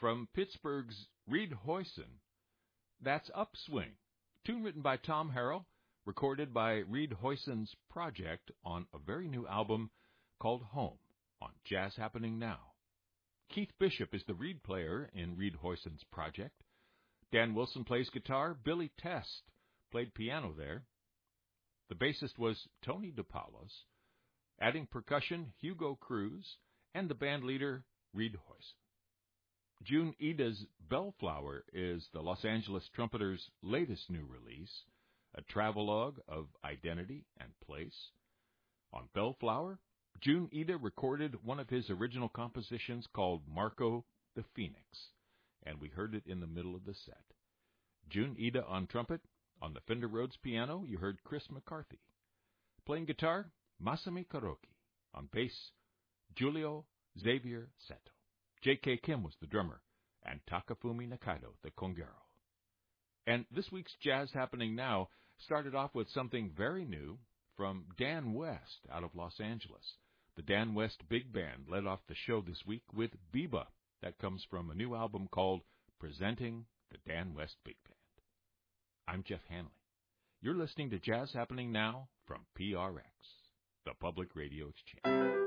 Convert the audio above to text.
From Pittsburgh's Reed Hoyson, that's Upswing, tune written by Tom Harrell, recorded by Reed Hoyson's project on a very new album called Home on Jazz Happening Now. Keith Bishop is the reed player in Reed Hoyson's project. Dan Wilson plays guitar. Billy Test played piano there. The bassist was Tony DePaulos, adding percussion Hugo Cruz, and the band leader Reed Hoyson. June Ida's Bellflower is the Los Angeles Trumpeter's latest new release, a travelogue of identity and place. On Bellflower, June Ida recorded one of his original compositions called Marco the Phoenix, and we heard it in the middle of the set. June Ida on trumpet. On the Fender Rhodes piano, you heard Chris McCarthy. Playing guitar, Masami Karoki. On bass, Julio Xavier Seto. J.K. Kim was the drummer, and Takafumi Nakaido, the congero. And this week's Jazz Happening Now started off with something very new from Dan West out of Los Angeles. The Dan West Big Band led off the show this week with Biba. That comes from a new album called Presenting the Dan West Big Band. I'm Jeff Hanley. You're listening to Jazz Happening Now from PRX, the Public Radio Exchange.